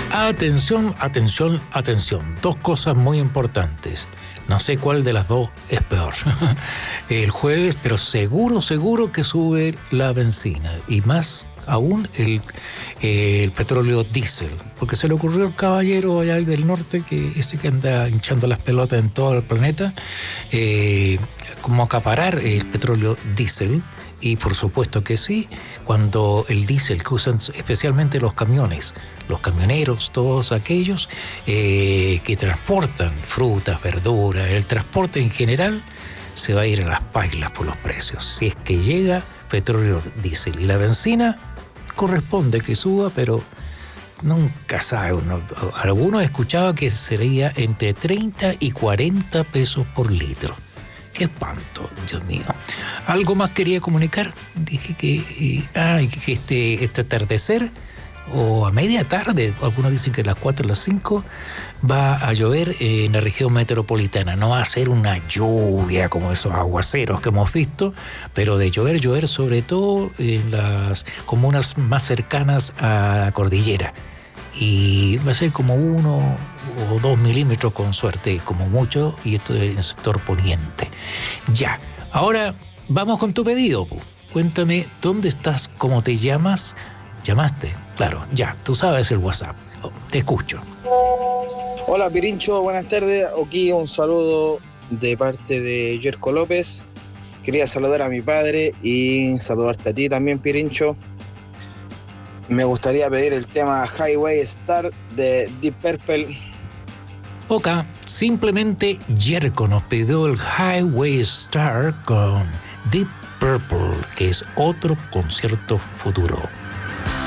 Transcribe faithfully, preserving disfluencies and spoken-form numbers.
Atención, atención, atención. Dos cosas muy importantes. No sé cuál de las dos es peor. El jueves, pero seguro, seguro que sube la benzina. Y más aún el, eh, el petróleo diésel. Porque se le ocurrió al caballero allá del norte, que ese que anda hinchando las pelotas en todo el planeta, eh, como acaparar el petróleo diésel. Y por supuesto que sí, cuando el diésel que usan especialmente los camiones, los camioneros, todos aquellos eh, que transportan frutas, verduras, el transporte en general se va a ir a las pailas por los precios. Si es que llega petróleo diésel y la benzina, corresponde que suba, pero nunca sabe uno. Algunos escuchaba que sería entre treinta y cuarenta pesos por litro. ¡Qué espanto, Dios mío! ¿Algo más quería comunicar? Dije que, eh, ah, que este, este atardecer, o a media tarde, algunos dicen que a las cuatro o las cinco, va a llover en la región metropolitana. No va a ser una lluvia como esos aguaceros que hemos visto, pero de llover, llover sobre todo en las comunas más cercanas a la cordillera. Y va a ser como uno o dos milímetros con suerte, como mucho, y esto en el sector poniente. Ya, ahora vamos con tu pedido. Cuéntame, ¿dónde estás? ¿Cómo te llamas? ¿Llamaste? Claro, ya, tú sabes el WhatsApp. Te escucho. Hola, Pirincho, buenas tardes. Aquí un saludo de parte de Yerko López. Quería saludar a mi padre y saludarte a ti también, Pirincho. Me gustaría pedir el tema Highway Star de Deep Purple. Ok, simplemente Yerko nos pidió el Highway Star con Deep Purple, que es otro concierto futuro.